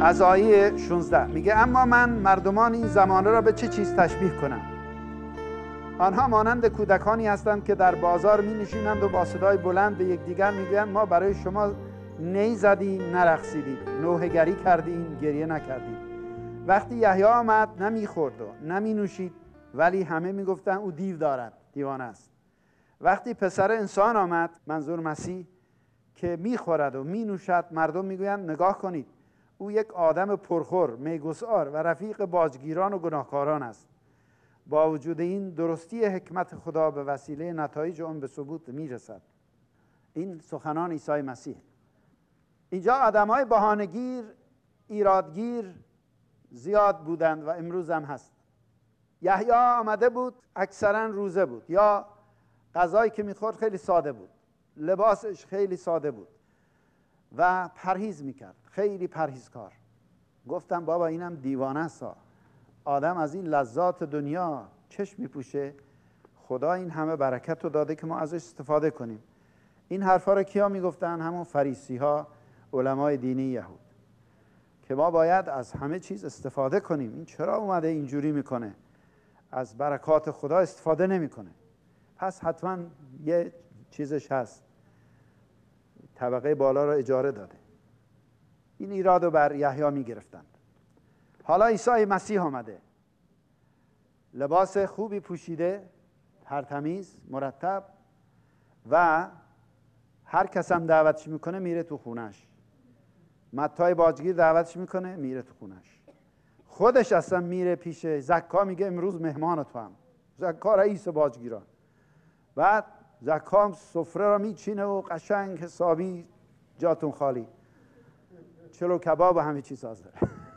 از آیه 16 میگه اما من مردمان این زمانه را به چه چیز تشبیه کنم؟ آنها مانند کودکانی هستند که در بازار می نشینند و با صدای بلند به یکدیگر میگویند ما برای شما نی زدیم نرقصیدیم، نوحه‌گری کردیم گریه نکردیم. وقتی یحیی آمد نمیخورد و نمی نوشید، ولی همه میگفتند او دیو دارد، دیوانه است. وقتی پسر انسان آمد، منظور مسیح، که میخورد و می نوشد، مردم میگویند نگاه کنید او یک آدم پرخور، میگسار و رفیق باجگیران و گناهکاران است. با وجود این درستی حکمت خدا به وسیله نتایج آن به ثبوت میرسد. این سخنان عیسی مسیح. اینجا آدمای بهانه‌گیر، ایرادگیر زیاد بودند و امروز هم هست. یحیی آمده بود، اکثرا روزه بود، یا غذایی که میخورد خیلی ساده بود، لباسش خیلی ساده بود و پرهیز میکرد، خیلی پرهیزکار. گفتم بابا اینم دیوانه است، آدم از این لذات دنیا چشم میپوشه، خدا این همه برکت رو داده که ما ازش استفاده کنیم. این حرفا رو کیا میگفتن؟ همون فریسی ها، علمای دینی یهود، که ما باید از همه چیز استفاده کنیم. این چرا اومده اینجوری میکنه؟ از برکات خدا استفاده نمیکنه. پس حتما یه چیزش هست، طبقه بالا رو اجاره داده. این ایراد رو بر یحیی میگرفتند. حالا عیسی مسیح آمده، لباس خوبی پوشیده، ترتمیز، مرتب، و هر کس هم دعوتش میکنه میره تو خونش. متی باجگیر دعوتش میکنه میره تو خونش. خودش اصلا میره پیش زکا، میگه امروز مهمان تو هم. زکا رئیس باجگیران. بعد زکا هم سفره را میچینه و قشنگ حسابی جاتون خالی، چلو کباب و همه چیز حاضر.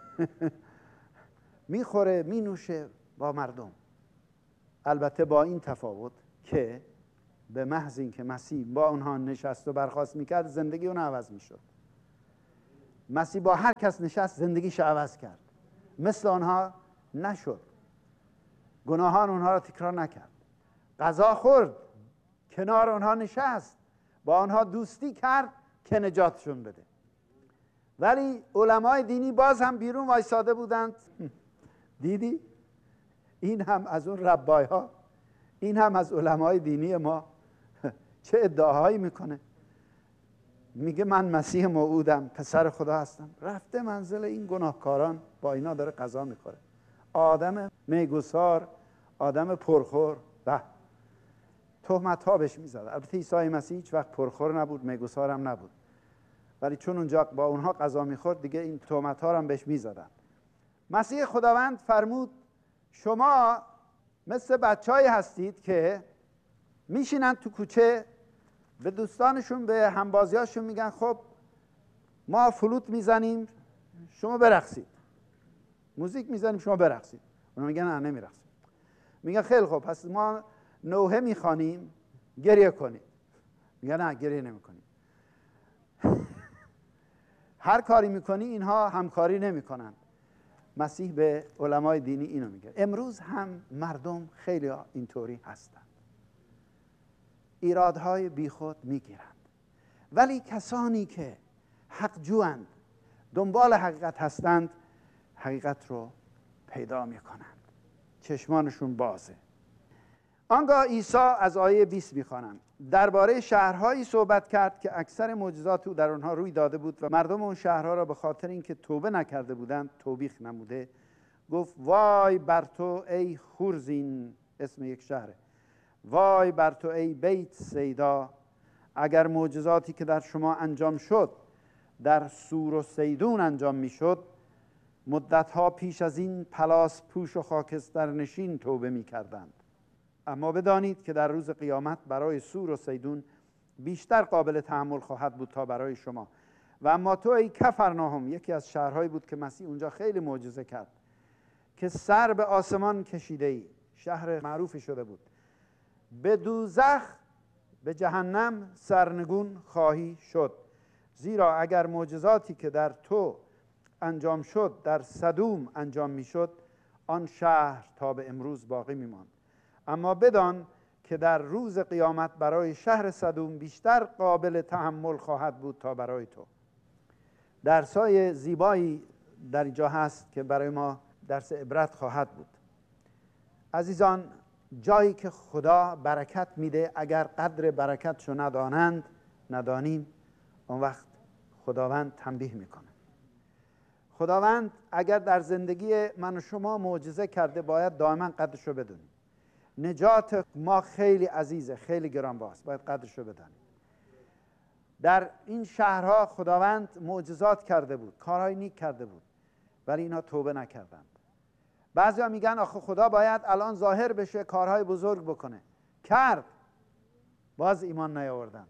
میخوره مینوشه با مردم. البته با این تفاوت که به محض این که مسیح با اونها نشست و برخاست میکرد، زندگی اون عوض میشد. مسیح با هر کس نشست زندگیش عوض کرد، مثل آنها نشد، گناهان اونها را تکرار نکرد، غذا خورد، کنار آنها نشست، با آنها دوستی کرد که نجاتشون بده. ولی علمای دینی باز هم بیرون وایساده بودند. دیدی؟ این هم از اون ربای ها، این هم از علمای دینی ما چه ادعاهایی میکنه. میگه من مسیح موعودم، پسر خدا هستم. رفته منزل این گناهکاران، با اینا داره غذا میخوره. آدم میگسار، آدم پرخور، و تهمت ها بهش میزد. البته عیسی مسیح هیچ وقت پرخور نبود، میگسار هم نبود، ولی چون اونجا با اونها غذا میخورد دیگه این تهمت ها هم بهش میزدن. مسیح خداوند فرمود شما مثل بچه‌ای هستید که میشینن تو کوچه، به دوستانشون، به همبازیاشون میگن خب ما فلوت میزنیم شما برقصید، موزیک میزنیم شما برقصید. اونا میگن نه نمیرقصیم. میگن خیلی خب پس ما نوحه میخوانیم گریه کنید. میگن نه گریه نمیکنیم. هر کاری میکنی اینها همکاری نمیکنن. مسیح به علمای دینی اینو میگه. امروز هم مردم خیلی اینطوری هستند، ایرادهای بیخود میگیرند، ولی کسانی که حق جویند، دنبال حقیقت هستند، حقیقت رو پیدا میکنند، چشمانشون بازه. آنگاه عیسی از آیه 20 میخوانم، درباره شهرهایی صحبت کرد که اکثر معجزات او در آنها روی داده بود و مردم اون شهرها را به خاطر اینکه توبه نکرده بودند توبیخ نموده. گفت وای بر تو ای خورزین، اسم یک شهره، وای بر تو ای بیت سیدا، اگر معجزاتی که در شما انجام شد در سور و سیدون انجام میشد، مدتها پیش از این پلاس پوش و خاکستر نشین توبه میکردند. اما بدانید که در روز قیامت برای سور و سیدون بیشتر قابل تحمل خواهد بود تا برای شما. و اما تو ای کفرناهم، یکی از شهرهایی بود که مسیح اونجا خیلی معجزه کرد، که سر به آسمان کشیده ای، شهر معروفی شده بود، به دوزخ، به جهنم سرنگون خواهی شد. زیرا اگر معجزاتی که در تو انجام شد در سدوم انجام میشد، آن شهر تا به امروز باقی میماند. اما بدان که در روز قیامت برای شهر سدوم بیشتر قابل تحمل خواهد بود تا برای تو. درسای زیبایی در اینجا هست که برای ما درس عبرت خواهد بود. عزیزان، جایی که خدا برکت میده اگر قدر برکتشو ندانیم، اون وقت خداوند تنبیه میکنه. خداوند اگر در زندگی من و شما معجزه کرده باید دائما قدرشو بدونیم. نجات ما خیلی عزیزه، خیلی گرانبهاست، باید قدرشو بدانیم. در این شهرها خداوند معجزات کرده بود، کارهای نیک کرده بود، ولی اینا توبه نکردند. بعضیا میگن آخه خدا باید الان ظاهر بشه کارهای بزرگ بکنه. کرد، باز ایمان نیاوردند.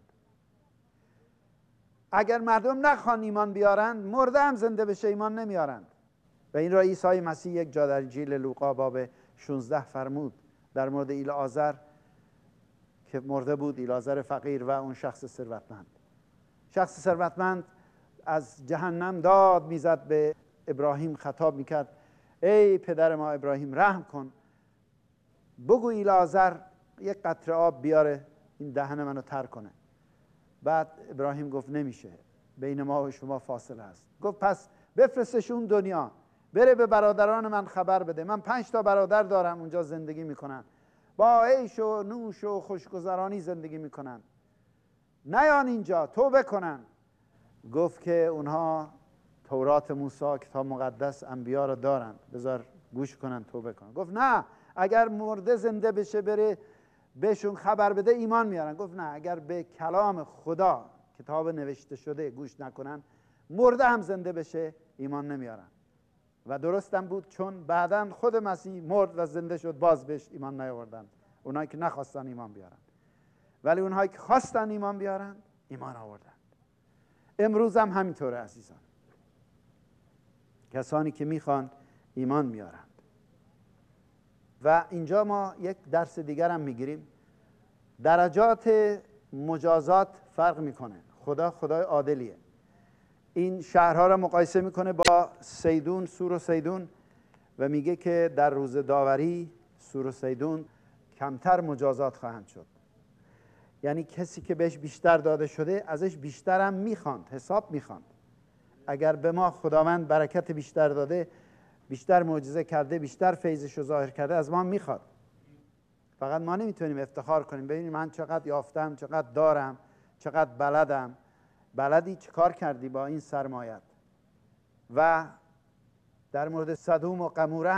اگر مردم نخوان ایمان بیارند، مرده هم زنده بشه ایمان نمیارند. و این را عیسی مسیح یک جا در انجیل لوقا باب 16 فرمود در مورد ایلعازر که مرده بود، ایلعازر فقیر و اون شخص ثروتمند. شخص ثروتمند از جهنم داد میزد، به ابراهیم خطاب میکرد: ای پدر ما ابراهیم، رحم کن، بگو ایلعازر یک قطره آب بیاره این دهن منو تر کنه. بعد ابراهیم گفت نمیشه، بین ما و شما فاصله هست. گفت پس بفرستش اون دنیا، بره به برادران من خبر بده، من 5 تا برادر دارم اونجا زندگی میکنن، با عیش و نوش و خوشگذرانی زندگی میکنن، نیان اینجا، توبه کنن. گفت که اونها تورات موسی، کتاب مقدس، انبیا رو دارن، بذار گوش کنن توبه کنن. گفت نه، اگر مرده زنده بشه بره بهشون خبر بده ایمان میارن. گفت نه، اگر به کلام خدا، کتاب نوشته شده، گوش نکنن، مرده هم زنده بشه ایمان نمیارن. و درستم بود، چون بعداً خود مسیح مرد و زنده شد، باز بهش ایمان نیاوردن، اونایی که نخواستن ایمان بیارن. ولی اونهایی که خواستن ایمان بیارن ایمان آوردن. امروز هم همینطوره عزیزان، کسانی که میخوان ایمان میارند. و اینجا ما یک درس دیگر هم میگیریم. درجات مجازات فرق میکنه. خدا خدای عادلیه. این شهرها را مقایسه میکنه با سیدون، سور و سیدون، و میگه که در روز داوری سور و سیدون کمتر مجازات خواهند شد. یعنی کسی که بهش بیشتر داده شده ازش بیشتر هم میخواند، حساب میخواند. اگر به ما خداوند برکت بیشتر داده، بیشتر معجزه کرده، بیشتر فیضش رو ظاهر کرده، از ما میخواد. فقط ما نمیتونیم افتخار کنیم ببینیم من چقدر یافتم، چقدر دارم، چقدر بلدم. بلدی چه کار کردی با این سرمایت؟ و در مورد سدوم و قموره